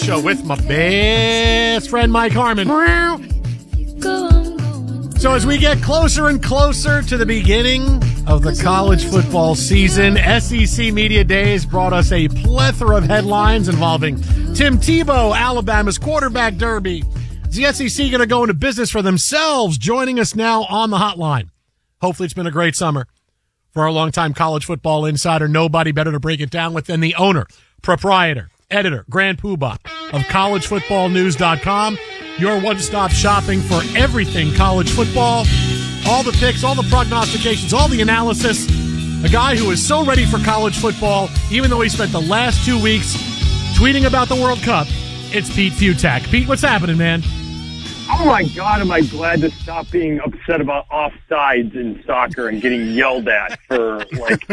Show with my best friend Mike Harmon. So as we get closer and closer to the beginning of the college football season, SEC Media Days brought us a plethora of headlines involving Tim Tebow, Alabama's quarterback derby. Is the SEC going to go into business for themselves? Joining us now on the hotline. Hopefully it's been a great summer for our longtime college football insider. Nobody better to break it down with than the owner, proprietor, editor, grand poobah of collegefootballnews.com. Your one-stop shopping for everything college football. All the picks, all the prognostications, all the analysis. A guy who is so ready for college football, even though he spent the last 2 weeks tweeting about the World Cup. It's Pete Fiutak. Pete, what's happening, man? Oh, my God, am I glad to stop being upset about offsides in soccer and getting yelled at for,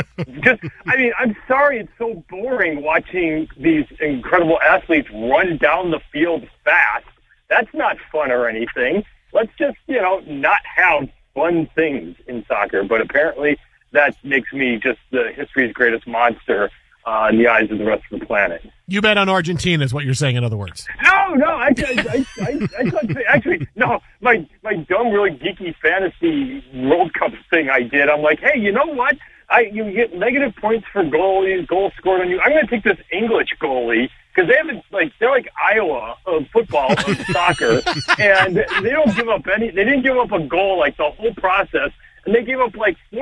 I'm sorry, it's so boring watching these incredible athletes run down the field fast. That's not fun or anything. Let's just, not have fun things in soccer. But apparently that makes me just the history's greatest monster in the eyes of the rest of the planet. You bet on Argentina is what you're saying, in other words. No, actually, no, my dumb, really geeky fantasy World Cup thing I did, I'm like, hey, you know what? You get negative points for goals scored on you. I'm going to take this English goalie, because they're like Iowa of football, of soccer, and they didn't give up a goal like the whole process. And they gave up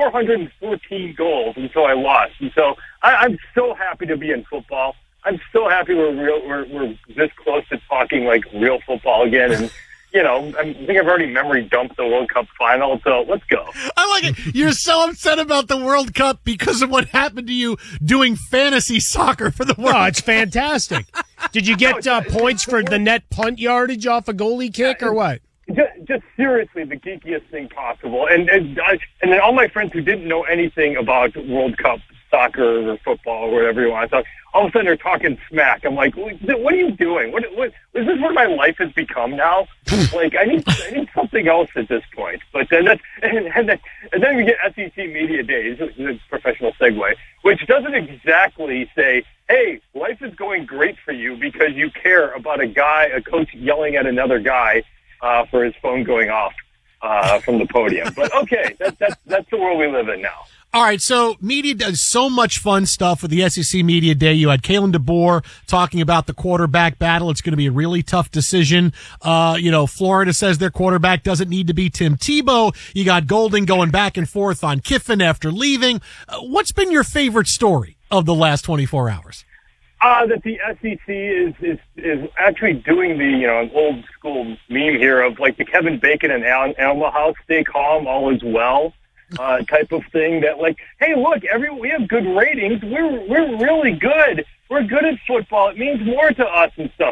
414 goals until I lost. And so I'm so happy to be in football. I'm so happy we're this close to talking real football again. And I think I've already memory dumped the World Cup final. So let's go. I like it. You're so upset about the World Cup because of what happened to you doing fantasy soccer for the World Cup. Oh, it's fantastic. Did you get points for the net punt yardage off a goalie kick or what? Just seriously, the geekiest thing possible. And then all my friends who didn't know anything about World Cup soccer or football or whatever you want to talk, all of a sudden they're talking smack. I'm like, what are you doing? What is this what my life has become now? I need something else at this point. But then and then we get SEC Media Days, which is a professional segue, which doesn't exactly say, hey, life is going great for you because you care about a coach yelling at another guy for his phone going off from the podium. But okay, that's the world we live in now. All right, so media does so much fun stuff with the SEC Media Day. You had Kalen DeBoer talking about the quarterback battle. It's going to be a really tough decision. Florida says their quarterback doesn't need to be Tim Tebow. You got Golden going back and forth on Kiffin after leaving. What's been your favorite story of the last 24 hours? That the SEC is actually doing the old school meme here of the Kevin Bacon and Animal House, stay calm, all is well type of thing. That hey, look, we have good ratings. We're really good. We're good at football. It means more to us and stuff.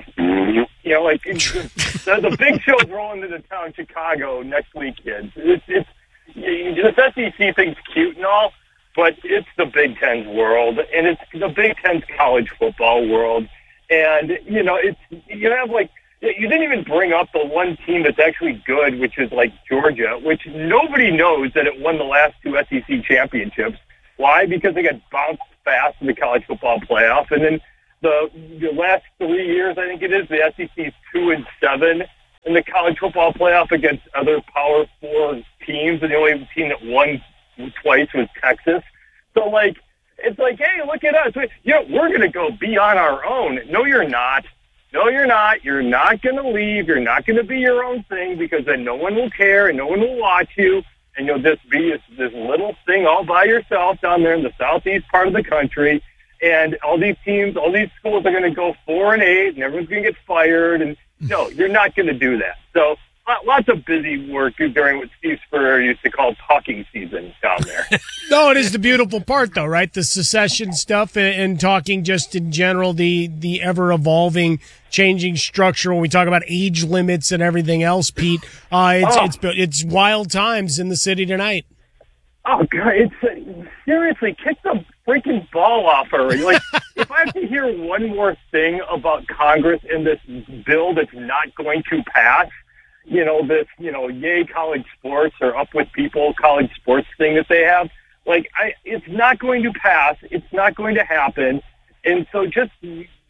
The big show's rolling into town, Chicago next week, kids. It's this SEC thing's cute and all. But it's the Big Ten's world, and it's the Big Ten's college football world. And, you didn't even bring up the one team that's actually good, which is Georgia, which nobody knows that it won the last 2 SEC championships. Why? Because they got bounced fast in the college football playoff. And then the last 3 years, I think it is, the SEC's 2-7 in the college football playoff against other Power 4 teams. And the only team that won twice was Texas. So it's hey, look at us. We're going to go be on our own. No, you're not. No, you're not. You're not going to leave. You're not going to be your own thing, because then no one will care and no one will watch you. And you'll just be this little thing all by yourself down there in the southeast part of the country. And all these teams, all these schools are going to go 4-8 and everyone's going to get fired. And no, you're not going to do that. So lots of busy work during what Steve Spurrier used to call talking season down there. No, it is the beautiful part, though, right? The secession stuff and talking just in general, the ever-evolving, changing structure. When we talk about age limits and everything else, Pete, it's wild times in the city tonight. Oh, God, seriously, kick the freaking ball off already. If I have to hear one more thing about Congress and this bill that's not going to pass, yay college sports or up with people college sports thing that they have, it's not going to pass. It's not going to happen. And so just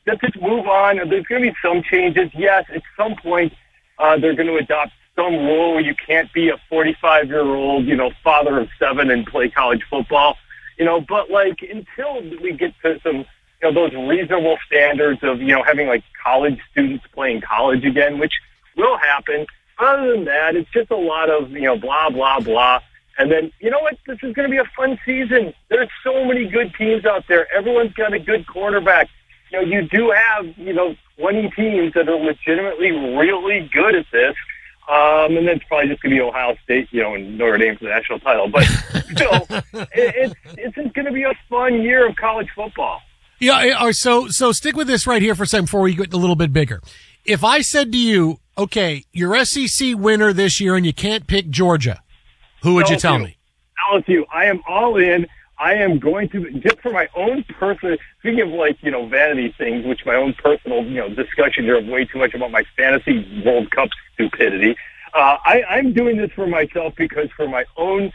let's just move on. There's going to be some changes. Yes, at some point they're going to adopt some rule where you can't be a 45-year-old, father of 7 and play college football. But like until we get to some, those reasonable standards of, having like college students playing college again, which will happen. Other than that, it's just a lot of, blah, blah, blah. And then, you know what? This is going to be a fun season. There's so many good teams out there. Everyone's got a good quarterback. You do have, 20 teams that are legitimately really good at this. And then it's probably just going to be Ohio State, and Notre Dame for the national title. But still, it's going to be a fun year of college football. Yeah. So stick with this right here for a second before we get a little bit bigger. If I said to you, okay, you're SEC winner this year and you can't pick Georgia, who would you tell me? LSU. I am all in. I am going to, just for my own personal, speaking of vanity things, which my own personal, discussion here of way too much about my fantasy World Cup stupidity. I'm doing this for myself because for my own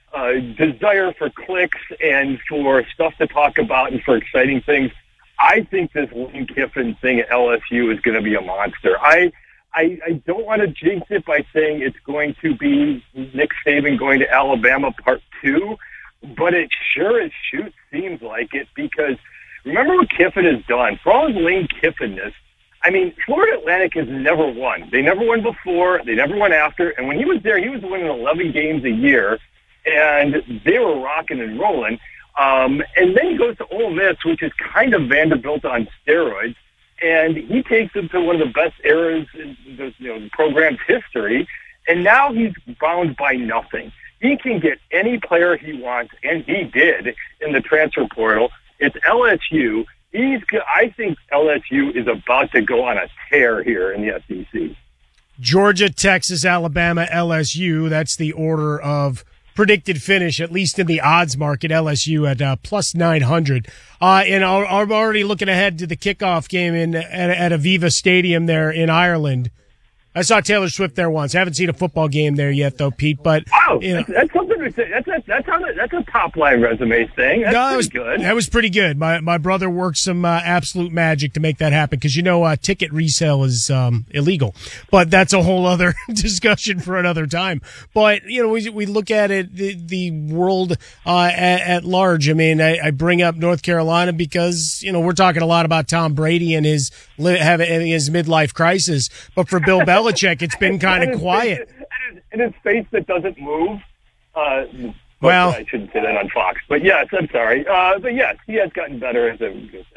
desire for clicks and for stuff to talk about and for exciting things, I think this Lane Kiffin thing at LSU is going to be a monster. I don't want to jinx it by saying it's going to be Nick Saban going to Alabama part 2, but it sure as shoot seems like it because remember what Kiffin has done. For all his Lane Kiffin-ness, I mean, Florida Atlantic has never won. They never won before. They never won after. And when he was there, he was winning 11 games a year, and they were rocking and rolling. And then he goes to Ole Miss, which is kind of Vanderbilt on steroids, and he takes them to one of the best eras in the program's history, and now he's bound by nothing. He can get any player he wants, and he did in the transfer portal. It's LSU. I think LSU is about to go on a tear here in the SEC. Georgia, Texas, Alabama, LSU. That's the order of predicted finish, at least in the odds market. LSU at plus 900. And I'm already looking ahead to the kickoff game at Aviva Stadium there in Ireland. I saw Taylor Swift there once. I haven't seen a football game there yet, though, Pete. But that's something to say. That's a top line resume thing. That's pretty good. That was pretty good. My brother worked some absolute magic to make that happen because ticket resale is illegal. But that's a whole other discussion for another time. But we look at it the world at large. I mean, I bring up North Carolina because we're talking a lot about Tom Brady and his midlife crisis. But for Bill Belichick, it's been kind of quiet. And his face that doesn't move. Well, I shouldn't say that on Fox, but yes, I'm sorry. But yes, he has gotten better as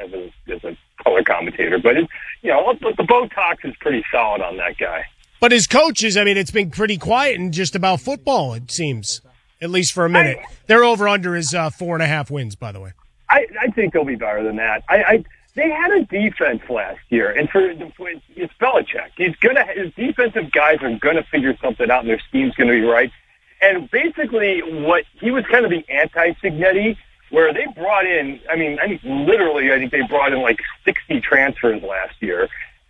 a color commentator. But the Botox is pretty solid on that guy. But his coaches, I mean, it's been pretty quiet and just about football. It seems, at least for a minute. Their over/under is 4.5 wins. By the way, I think they'll be better than that. They had a defense last year, and it's Belichick. His defensive guys are gonna figure something out, and their scheme's gonna be right. And basically, he was kind of the anti-Signetti, where they brought in. I think they brought in like 60 transfers last year,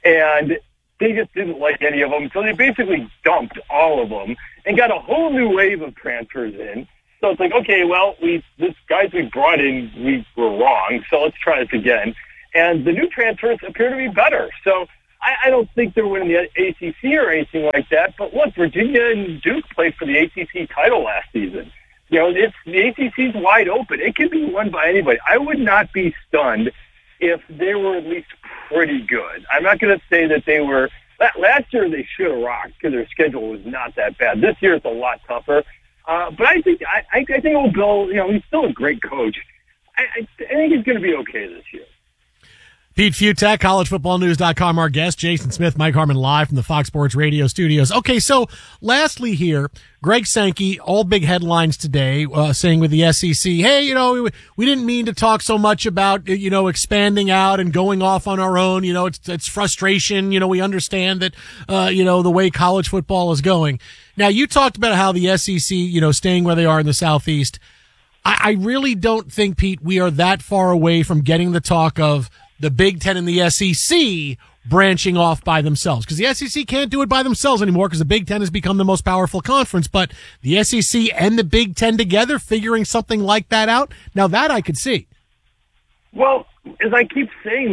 and they just didn't like any of them, so they basically dumped all of them and got a whole new wave of transfers in. So it's like, okay, well, these guys we brought in, we were wrong, so let's try this again. And the new transfers appear to be better. So I don't think they're winning the ACC or anything like that. But look, Virginia and Duke played for the ACC title last season. The ACC's wide open. It can be won by anybody. I would not be stunned if they were at least pretty good. I'm not going to say that they were. Last year they should have rocked because their schedule was not that bad. This year it's a lot tougher. But I think old Bill, he's still a great coach. I think he's going to be okay this year. Pete Fiutak, collegefootballnews.com, our guest. Jason Smith, Mike Harmon, live from the Fox Sports Radio studios. Okay, so lastly here, Greg Sankey, all big headlines today, saying with the SEC, hey, we didn't mean to talk so much about, expanding out and going off on our own. It's frustration. We understand that, the way college football is going. Now, you talked about how the SEC, staying where they are in the Southeast. I really don't think, Pete, we are that far away from getting the talk of the Big Ten and the SEC branching off by themselves, because the SEC can't do it by themselves anymore because the Big Ten has become the most powerful conference. But the SEC and the Big Ten together figuring something like that out, now that I could see. Well, as I keep saying this,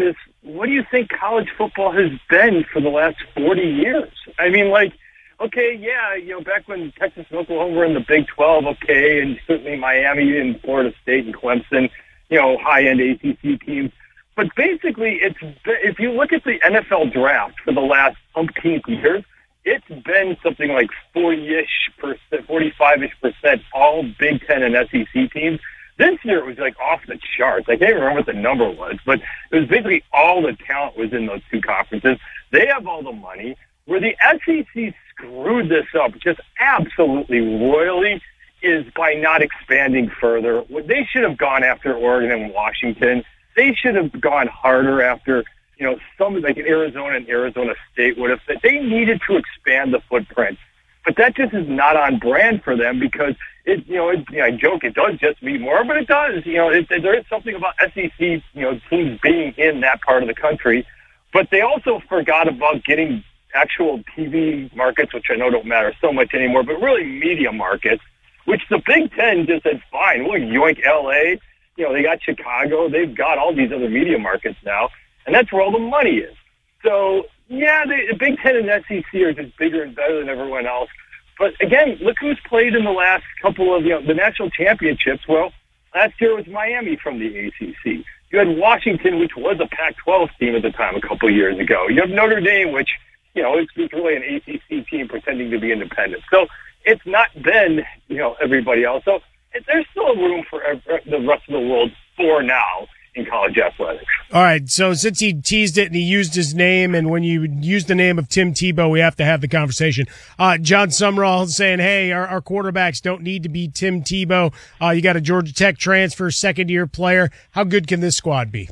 what do you think college football has been for the last 40 years? I mean, like, okay, yeah, back when Texas and Oklahoma were in the Big 12, okay, and certainly Miami and Florida State and Clemson, high-end ACC teams. But basically, if you look at the NFL draft for the last umpteenth years, it's been something like 40-ish%, 45-ish% all Big Ten and SEC teams. This year it was like off the charts. I can't even remember what the number was, but it was basically all the talent was in those two conferences. They have all the money. Where the SEC screwed this up just absolutely royally is by not expanding further. They should have gone after Oregon and Washington. They should have gone harder after, some like Arizona and Arizona State would have. They needed to expand the footprint. But that just is not on brand for them because I joke it does just mean more, but it does. There is something about SEC, teams being in that part of the country. But they also forgot about getting actual TV markets, which I know don't matter so much anymore, but really media markets, which the Big Ten just said, fine, we'll yoink LA. They got Chicago. They've got all these other media markets now, and that's where all the money is. So, yeah, the Big Ten and SEC are just bigger and better than everyone else. But, again, look who's played in the last couple of, the national championships. Well, last year was Miami from the ACC. You had Washington, which was a Pac-12 team at the time a couple of years ago. You have Notre Dame, which, it's really an ACC team pretending to be independent. So it's not been, everybody else. So there's still room for the rest of the world for now in college athletics. All right, so since he teased it and he used his name, and when you use the name of Tim Tebow, we have to have the conversation. John Sumrall saying, hey, our quarterbacks don't need to be Tim Tebow. You got a Georgia Tech transfer, second-year player. How good can this squad be?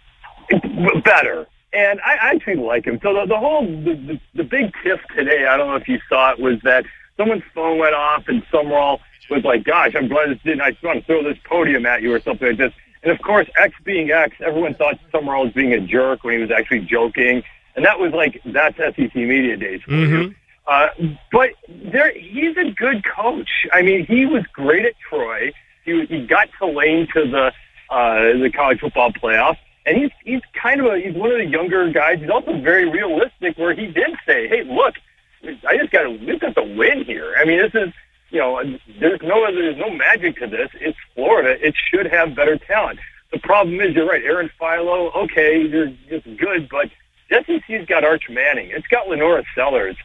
Better. And I actually like him. So the whole big tiff today, I don't know if you saw it, was that someone's phone went off and Sumrall was like, gosh, I'm glad this didn't. I just want to throw this podium at you or something like this. And, of course, X being X, everyone thought Sumrall was being a jerk when he was actually joking. And that was like, that's SEC media days for you. But he's a good coach. I mean, he was great at Troy. He got Tulane to the college football playoff. And he's he's one of the younger guys. He's also very realistic where he did say, hey, look, we've got to win here. I mean, this is, there's no magic to this. It's Florida. It should have better talent. The problem is, you're right, Aaron Philo, okay, they're just good, but SEC's got Arch Manning. It's got Lenora Sellers.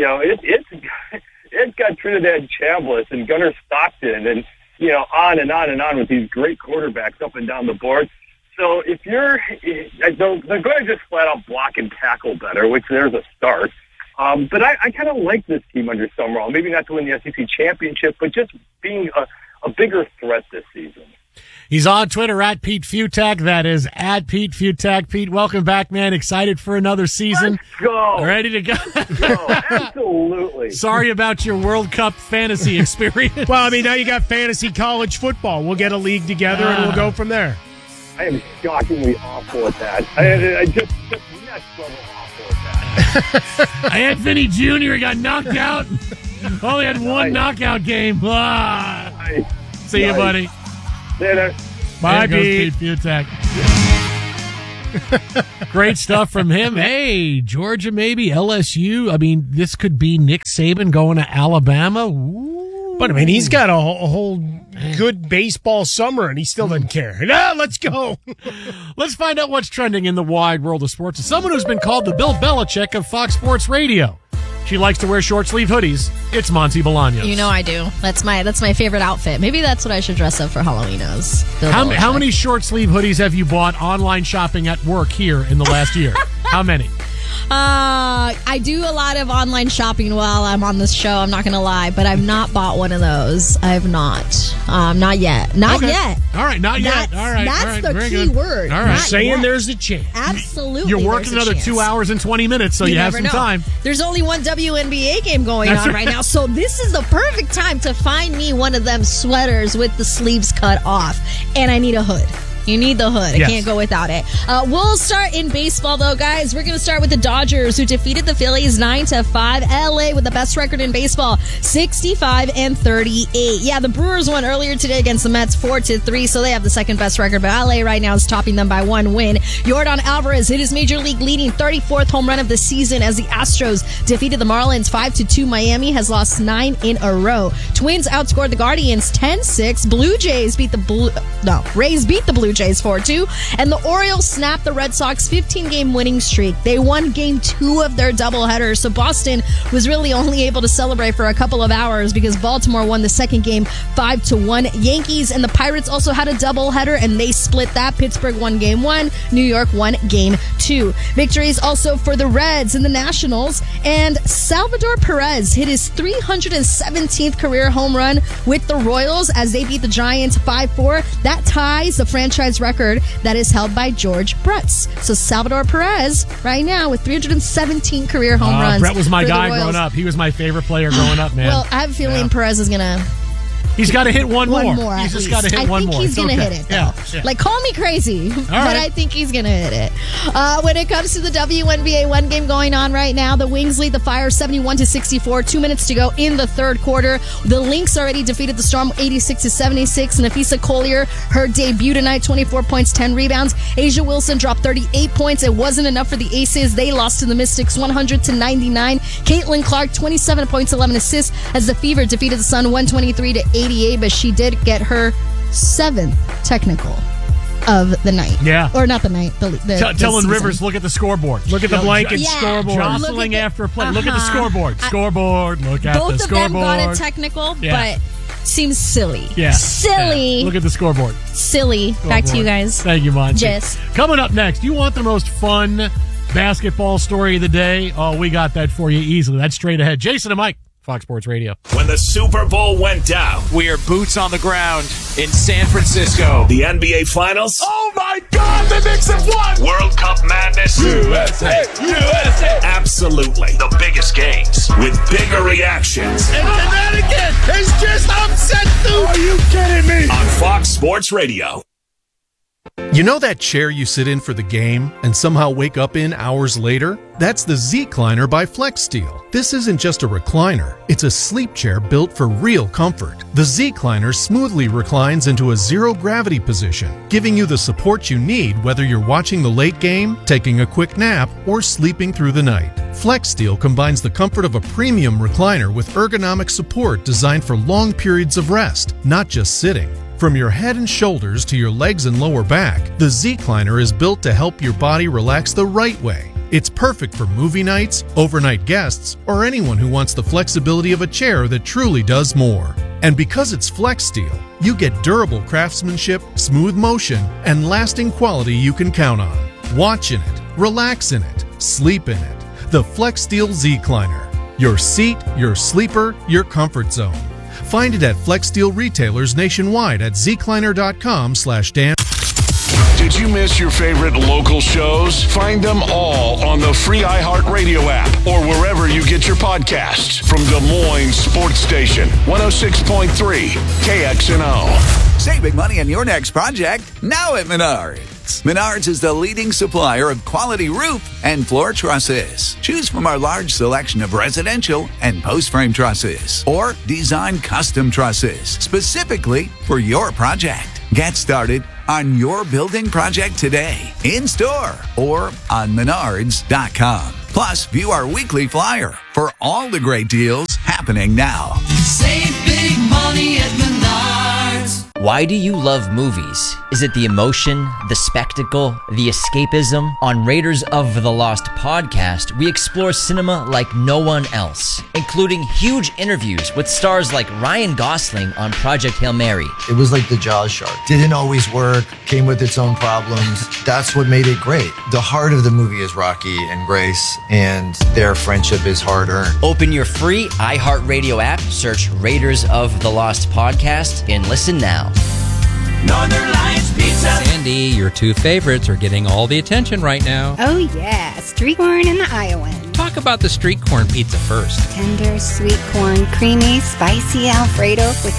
It's got Trinidad Chambliss and Gunnar Stockton and, on and on and on with these great quarterbacks up and down the board. So they're going to just flat out block and tackle better, which there's a start. But I kind of like this team under Sumrall. Maybe not to win the SEC championship, but just being a bigger threat this season. He's on Twitter at Pete Futak. That is at Pete Futak. Pete, welcome back, man. Excited for another season. Let's go. Ready to go. Let's go. Absolutely. Sorry about your World Cup fantasy experience. Well, I mean, now you got fantasy college football. We'll get a league together and we'll go from there. I am shockingly awful at that. I just next level awful at that. I had Vinny Jr. He got knocked out. Only had one knockout game. See you, buddy. Later. Bye, Pete Futak. Great stuff from him. Hey, Georgia, maybe LSU. I mean, this could be Nick Saban going to Alabama. Ooh. But, I mean, he's got a whole good baseball summer, and he still doesn't care. No, let's go. Let's find out what's trending in the wide world of sports. It's someone who's been called the Bill Belichick of Fox Sports Radio. She likes to wear short-sleeve hoodies. It's Monty Bolaños. You know I do. That's my favorite outfit. Maybe that's what I should dress up for Halloween as. How many short-sleeve hoodies have you bought online shopping at work here in the last year? How many? I do a lot of online shopping while I'm on this show. I'm not going to lie, but I've not bought one of those. I have not. Not yet. Not yet. All right, not yet. All right. That's all right. the key word. All right. Saying there's a chance. Absolutely. You're working another 2 hours and 20 minutes, so you have some time. There's only one WNBA game going on right now, so this is the perfect time to find me one of them sweaters with the sleeves cut off, and I need a hood. You need the hood. Yes. I can't go without it. We'll start in baseball, though, guys. We're going to start with the Dodgers, who defeated the Phillies 9-5. LA with the best record in baseball, 65-38. Yeah, the Brewers won earlier today against the Mets 4-3, so they have the second best record. But LA right now is topping them by 1 win. Yordan Alvarez hit his major league leading 34th home run of the season as the Astros defeated the Marlins 5-2. Miami has lost 9 in a row. Twins outscored the Guardians 10-6. Rays beat the Blue Jays 4-2. And the Orioles snapped the Red Sox 15-game winning streak. They won game 2 of their doubleheader. So Boston was really only able to celebrate for a couple of hours because Baltimore won the second game 5-1. Yankees and the Pirates also had a doubleheader and they split that. Pittsburgh won game 1. New York won game 2. Victories also for the Reds and the Nationals. And Salvador Perez hit his 317th career home run with the Royals as they beat the Giants 5-4. That ties the franchise record that is held by George Brett. So Salvador Perez right now with 317 career home runs. Brett was my for the guy Royals. growing up. He was my favorite player growing up, man. Well, I have a feeling Perez is going to... He's got to hit one more. He's just got to hit one more. I think he's going to hit it, though. Yeah. Like, call me crazy, but right. I think he's going to hit it. When it comes to the WNBA, one game going on right now. The Wings lead the Fire 71-64. 2 minutes to go in the third quarter. The Lynx already defeated the Storm 86-76. Nafisa Collier, her debut tonight, 24 points, 10 rebounds. Asia Wilson dropped 38 points. It wasn't enough for the Aces. They lost to the Mystics 100-99. Caitlin Clark, 27 points, 11 assists as the Fever defeated the Sun 123-88, but she did get her 7th technical of the night. Yeah. Or not the night. Telling Rivers, look at the scoreboard. Look at the blanket Yeah. scoreboard. Jostling after a play. Look at the scoreboard. Scoreboard. Look at the Both of scoreboard. them got a technical, Yeah. but seems silly. Yeah. Silly. Yeah. Look at the scoreboard. Silly. Back to you guys. Thank you, Monty. Jess. Coming up next, you want the most fun basketball story of the day? Oh, we got that for you easily. That's straight ahead. Jason and Mike, Fox Sports Radio. When the Super Bowl went down, We are boots on the ground in San Francisco. the NBA Finals, Oh my God, the Knicks have won! World Cup madness, USA! USA! absolutely the biggest games with bigger reactions And Connecticut is just upset too! Are you kidding me? on Fox Sports Radio. You know that chair you sit in for the game and somehow wake up in hours later? That's the Z-Cliner by FlexSteel. This isn't just a recliner, it's a sleep chair built for real comfort. The Z-Cliner smoothly reclines into a zero-gravity position, giving you the support you need whether you're watching the late game, taking a quick nap, or sleeping through the night. FlexSteel combines the comfort of a premium recliner with ergonomic support designed for long periods of rest, not just sitting. From your head and shoulders to your legs and lower back, the Z-Cliner is built to help your body relax the right way. It's perfect for movie nights, overnight guests, or anyone who wants the flexibility of a chair that truly does more. And because it's FlexSteel, you get durable craftsmanship, smooth motion, and lasting quality you can count on. Watch in it, relax in it, sleep in it. The FlexSteel Z-Cliner. Your seat, your sleeper, your comfort zone. Find it at FlexSteel retailers nationwide at zcliner.com/Dan. Did you miss your favorite local shows? Find them all on the free iHeartRadio app or wherever you get your podcasts. From Des Moines Sports Station, 106.3 KXNO. Save big money on your next project now at Menards. Menards is the leading supplier of quality roof and floor trusses. Choose from our large selection of residential and post-frame trusses or design custom trusses specifically for your project. Get started on your building project today, in-store or on Menards.com. Plus, view our weekly flyer for all the great deals happening now. Save big money at Menards. Why do you love movies? Is it the emotion, the spectacle, the escapism? On Raiders of the Lost podcast, we explore cinema like no one else, including huge interviews with stars like Ryan Gosling on Project Hail Mary. It was like the Jaws shark. Didn't always work, came with its own problems. That's what made it great. The heart of the movie is Rocky and Grace, and their friendship is hard-earned. Open your free iHeartRadio app, search Raiders of the Lost podcast, and listen now. Northern Lights Pizza. Sandy, your two favorites are getting all the attention right now. Oh yeah, street corn and the Iowan. Talk about the street corn pizza first. Tender, sweet corn, creamy, spicy Alfredo with a touch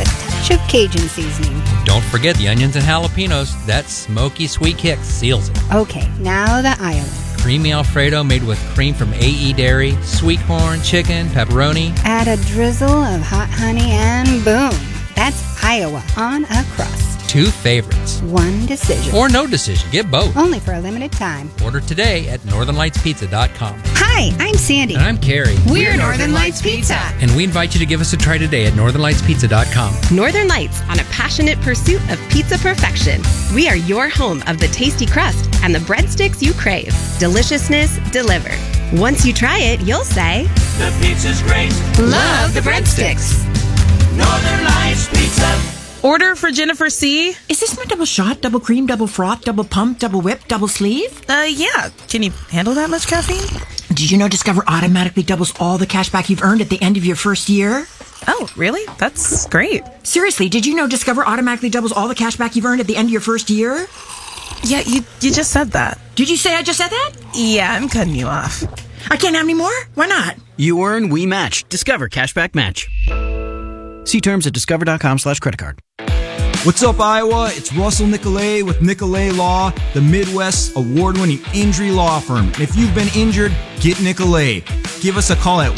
touch of Cajun seasoning. Don't forget the onions and jalapenos. That smoky sweet kick seals it. Okay, now the Iowa. Creamy Alfredo made with cream from AE Dairy, sweet corn, chicken, pepperoni. Add a drizzle of hot honey and boom. That's Iowa on a crust. 2 favorites. 1 decision. Or no decision. Get both. Only for a limited time. Order today at northernlightspizza.com. Hi, I'm Sandy. And I'm Carrie. We're Northern Lights Pizza. And we invite you to give us a try today at northernlightspizza.com. Northern Lights, on a passionate pursuit of pizza perfection. We are your home of the tasty crust and the breadsticks you crave. Deliciousness delivered. Once you try it, you'll say, The pizza's great. love the breadsticks. Northern Lights Pizza. Order for Jennifer C. Is this my double shot, double cream, double froth, double pump, double whip, double sleeve? Yeah. Can you handle that much caffeine? Did you know Discover automatically doubles all the cash back you've earned at the end of your first year? Oh, really? That's great. Seriously, did you know Discover automatically doubles all the cash back you've earned at the end of your first year? Yeah, you just said that. Did you say I just said that? Yeah, I'm cutting you off. I can't have any more? Why not? You earn, we match. Discover Cashback Match. See terms at discover.com/creditcard. What's up, Iowa? It's Russell Nicolay with Nicolay Law, the Midwest's award-winning injury law firm. And if you've been injured, get Nicolay. Give us a call at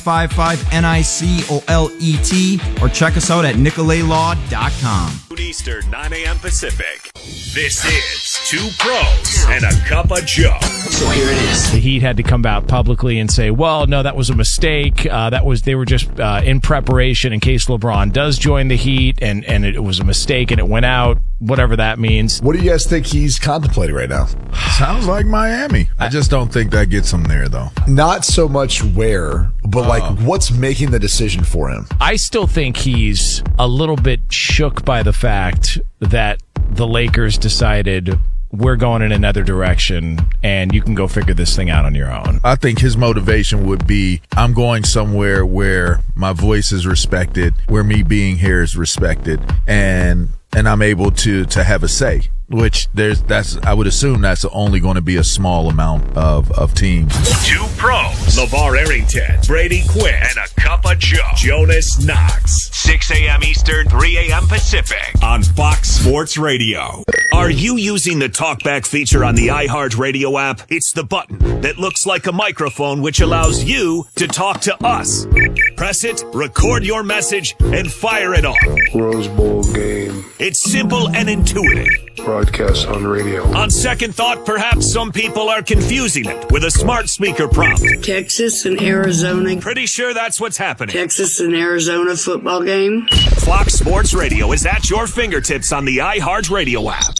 1-855-NICOLET or check us out at nicolaylaw.com. Eastern, 9 a.m. Pacific. This is 2 Pros and a Cup of Joe. So here it is. The Heat had to come out publicly and say, well, no, that was a mistake. They were just in preparation in case LeBron does join the Heat, and it was a mistake and it went out, whatever that means. What do you guys think he's contemplating right now? Sounds like Miami. I just don't think that gets him there, though. Not so much where, but what's making the decision for him? I still think he's a little bit shook by the fact that the Lakers decided we're going in another direction and you can go figure this thing out on your own. I think his motivation would be, I'm going somewhere where my voice is respected, where me being here is respected, and I'm able to have a say. Which I would assume that's only going to be a small amount of teams. 2 Pros, LeVar Arrington, Brady Quinn, and a Cup of Joe, Jonas Knox. 6 a.m. Eastern, 3 a.m. Pacific on Fox Sports Radio. Are you using the TalkBack feature on the iHeartRadio app? It's the button that looks like a microphone, which allows you to talk to us. Press it, record your message, and fire it off. Rose Bowl game. It's simple and intuitive. Broadcast on radio. On second thought, perhaps some people are confusing it with a smart speaker prompt. Texas and Arizona. Pretty sure that's what's happening. Texas and Arizona football game. Fox Sports Radio is at your fingertips on the iHeartRadio app.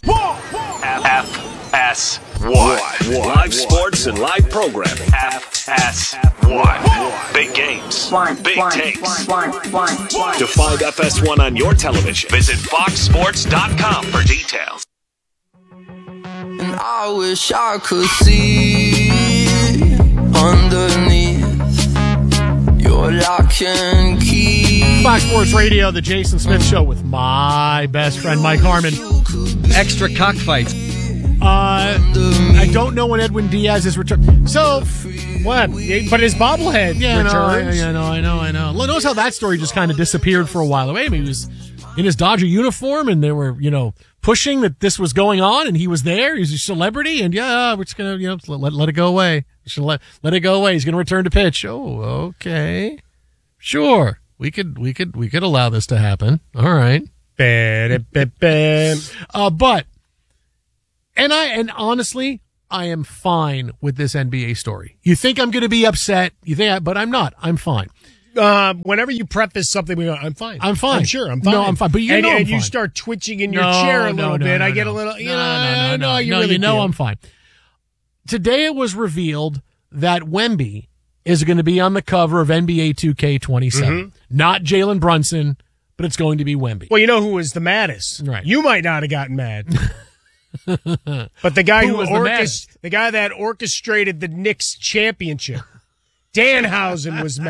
FS1. Live sports and live programming. FS1. Big games. Big takes. To find FS1 on your television, visit foxsports.com for details. And I wish I could see underneath your lock and key. Fox Sports Radio, the Jason Smith Show with my best friend Mike Harmon. Extra cockfights. I don't know when Edwin Diaz is returned. So, what? But his bobblehead returns. I know. Notice how that story just kind of disappeared for a while. Maybe he was in his Dodger uniform and they were, pushing that this was going on and he was there. He's a celebrity and we're just going to, let it go away. Let it go away. He's going to return to pitch. Oh, okay. Sure. We could allow this to happen. All right. But And honestly, I am fine with this NBA story. You think I'm going to be upset? But I'm not. I'm fine. Whenever you preface something, we go, I'm fine. I'm fine. I'm sure. I'm fine. No, I'm fine. But I'm fine. You start twitching in your chair a little bit. I get a little, I'm fine. Today it was revealed that Wemby is going to be on the cover of NBA 2K27. Mm-hmm. Not Jalen Brunson, but it's going to be Wemby. Well, you know who was the maddest? Right. You might not have gotten mad. But the guy the guy that orchestrated the Knicks championship, Danhausen, was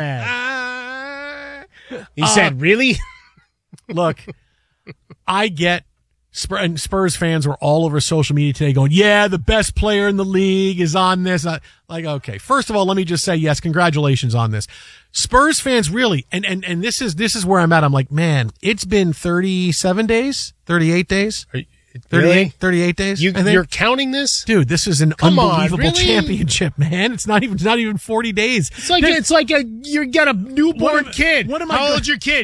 mad. He said, "Really? Look, I get And Spurs fans were all over social media today going, yeah, the best player in the league is on this. Like, okay, first of all, let me just say, yes, congratulations on this. Spurs fans really, and this is where I'm at. I'm like, man, it's been 37 days, 38 days. 38 days. You're counting this, dude. This is an unbelievable championship, man. It's not even 40 days. It's like you got a newborn kid. How old's your kid?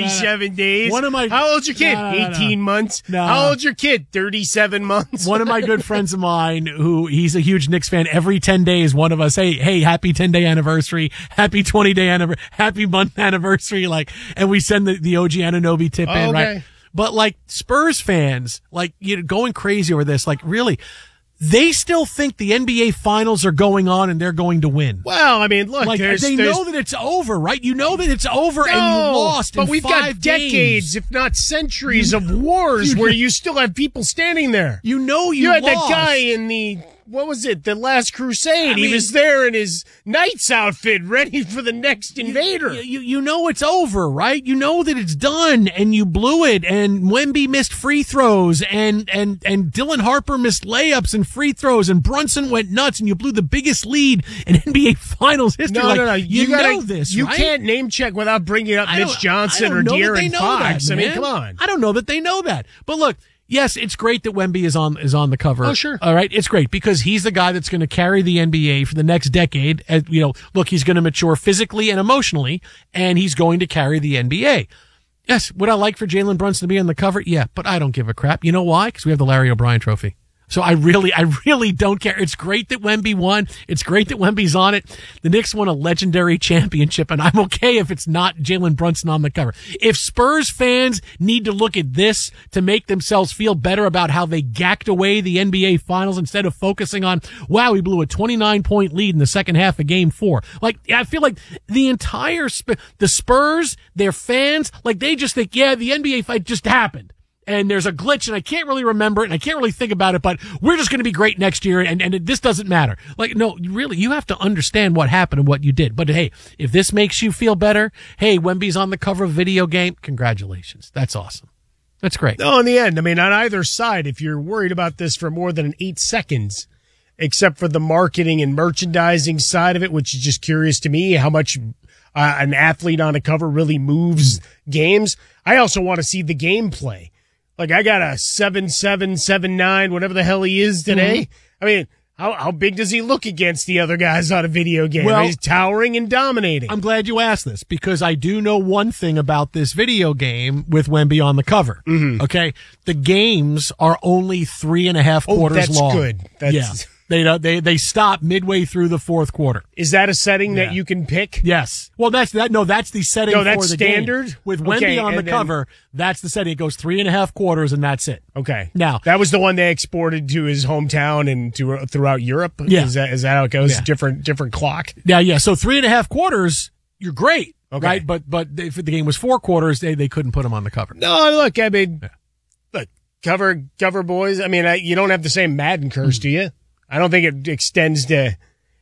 37 days. How old's your kid? 18 months. How old's your kid? 37 months. One of my good friends of mine, he's a huge Knicks fan. Every 10 days, one of us, hey, happy 10-day anniversary, happy 20-day anniversary, happy month anniversary, and we send the OG Anunoby tip in, right? But Spurs fans, going crazy over this, really, they still think the NBA finals are going on and they're going to win. Well, I mean, look, they know that it's over, right? You know that it's over and you lost. But we've got decades, if not centuries, of wars where you still have people standing there. You had lost. That guy in the. What was it? The Last Crusade. He was there in his knight's outfit, ready for the next invader. You know it's over, right? You know that it's done, and you blew it. And Wemby missed free throws, and Dylan Harper missed layups and free throws, and Brunson went nuts, and you blew the biggest lead in NBA Finals history. No. You know this, You right? can't name check without bringing up Mitch Johnson or De'Aaron Fox. That, I mean, come on. I don't know that they know that. But look, yes, it's great that Wemby is on the cover. Oh, sure. All right, it's great because he's the guy that's going to carry the NBA for the next decade. Look, he's going to mature physically and emotionally, and he's going to carry the NBA. Yes, would I like for Jalen Brunson to be on the cover? Yeah, but I don't give a crap. You know why? Because we have the Larry O'Brien Trophy. So I really don't care. It's great that Wemby won. It's great that Wemby's on it. The Knicks won a legendary championship, and I'm okay if it's not Jalen Brunson on the cover. If Spurs fans need to look at this to make themselves feel better about how they gacked away the NBA Finals instead of focusing on, wow, we blew a 29-point lead in the second half of Game 4. I feel like the entire the Spurs, their fans, they just think, yeah, the NBA fight just happened. And there's a glitch, and I can't really remember it, and I can't really think about it, but we're just going to be great next year, and this doesn't matter. No, really, you have to understand what happened and what you did. But, hey, if this makes you feel better, hey, Wemby's on the cover of a video game, congratulations. That's awesome. That's great. No, in the end, I mean, on either side, if you're worried about this for more than 8 seconds, except for the marketing and merchandising side of it, which is just curious to me, how much an athlete on a cover really moves games, I also want to see the gameplay. I got a 7'7", 7'9", whatever the hell he is today. Mm-hmm. I mean, how big does he look against the other guys on a video game? Well, he's towering and dominating. I'm glad you asked this because I do know one thing about this video game with Wemby on the cover. Mm-hmm. Okay, the games are only 3.5 quarters long. That's good. Yeah. They stop midway through the fourth quarter. Is that a setting that you can pick? Yes. Well, that's the setting for that's the standard? game. With Wemby on the cover, that's the setting. It goes 3.5 quarters, and that's it. Okay. Now that was the one they exported to his hometown and throughout Europe. Yeah. Is that how it goes? Yeah. Different clock. Yeah. So 3.5 quarters, you're great. Okay. Right. But if the game was 4 quarters, they couldn't put him on the cover. No, look, I mean, look, cover boys. I mean, you don't have the same Madden curse, do you? I don't think it extends to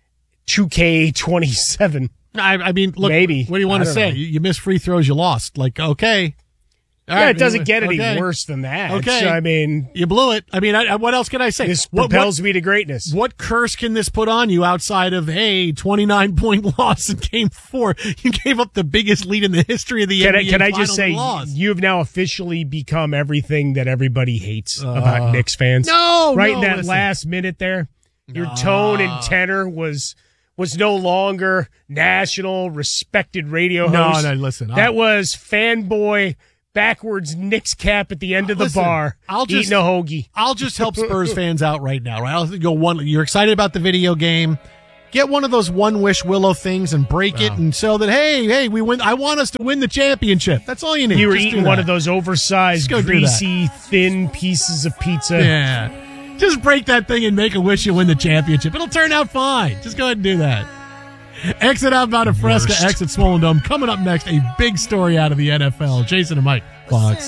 2K27. I mean, look, maybe. What do you want to say? You missed free throws, you lost. Okay. All right, it doesn't get any worse than that. Okay. So, I mean, you blew it. I mean, what else can I say? This propels me to greatness. What curse can this put on you outside of, 29-point loss in Game 4? You gave up the biggest lead in the history of the NBA. Can I just say, you've now officially become everything that everybody hates about Knicks fans? In that last minute there, your tone and tenor was no longer national respected radio host. No, listen. That was fanboy backwards Knicks cap at the end of the bar. Eating a hoagie. I'll just help Spurs fans out right now. Right? I'll go one. You're excited about the video game. Get one of those One Wish Willow things and break it, and so that hey, we win. I want us to win the championship. That's all you need. You were eating one of those oversized, greasy, thin pieces of pizza. Yeah, just break that thing and make a wish you win the championship. It'll turn out fine. Just go ahead and do that. Exit outbound of Fresca, exit Swollen Dome. Coming up next, a big story out of the NFL. Jason and Mike, Fox.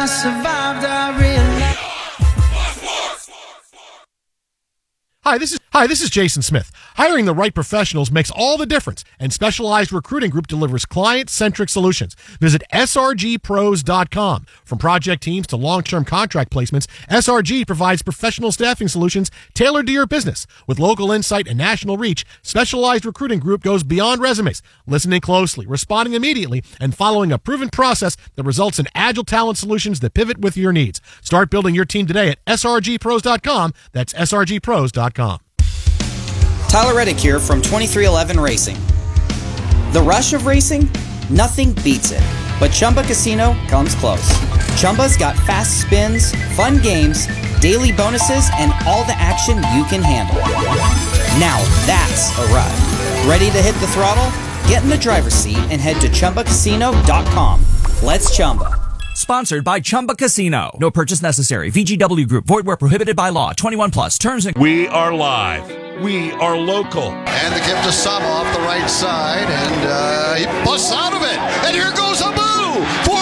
Hi, Hi, this is Jason Smith. Hiring the right professionals makes all the difference, and Specialized Recruiting Group delivers client-centric solutions. Visit srgpros.com. From project teams to long-term contract placements, SRG provides professional staffing solutions tailored to your business. With local insight and national reach, Specialized Recruiting Group goes beyond resumes, listening closely, responding immediately, and following a proven process that results in agile talent solutions that pivot with your needs. Start building your team today at srgpros.com. That's srgpros.com. Tyler Reddick here from 2311 Racing. The rush of racing? Nothing beats it. But Chumba Casino comes close. Chumba's got fast spins, fun games, daily bonuses, and all the action you can handle. Now that's a ride. Ready to hit the throttle? Get in the driver's seat and head to ChumbaCasino.com. Let's Chumba. Sponsored by Chumba Casino. No purchase necessary. VGW Group. Void where prohibited by law. 21 plus. Terms and... We are live. We are local. And the gift to Saba off the right side. And he busts out of it. And here goes Abu.